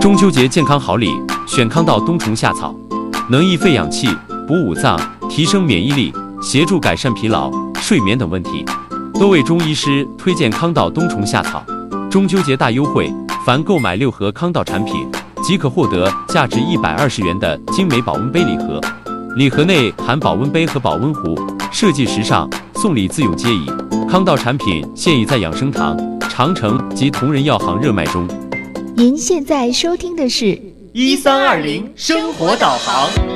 中秋节健康好礼，选康道冬虫夏草，能益肺养气、补五脏、提升免疫力，协助改善疲劳、睡眠等问题。多位中医师推荐康道冬虫夏草。中秋节大优惠，凡购买6盒康道产品，即可获得价值120元的精美保温杯礼盒。礼盒内含保温杯和保温壶，设计时尚，送礼自用皆宜。康道产品现已在养生堂、长城及同仁药行热卖中。 您现在收听的是 1320生活导航。